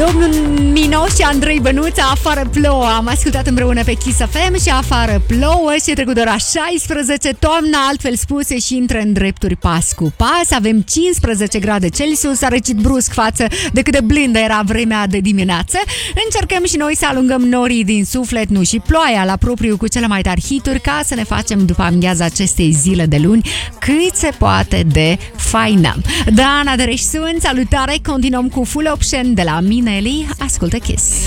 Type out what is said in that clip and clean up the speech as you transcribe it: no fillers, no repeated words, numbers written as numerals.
Domnul Mino și Andrei Bănuța, Afară plouă. Am ascultat împreună pe Kiss FM și Afară plouă și e trecut de ora 16. Toamna, altfel spuse, și intră în drepturi pas cu pas. Avem 15 grade Celsius, a răcit brusc față de cât de blândă era vremea de dimineață. Încercăm și noi să alungăm norii din suflet, nu și ploaia, la propriu cu cele mai tari hituri, ca să ne facem după amiaza acestei zile de luni cât se poate de faină. Dana de Reș sunt, salutare, continuăm cu Full Option de la Mineli. Ascultă Kiss.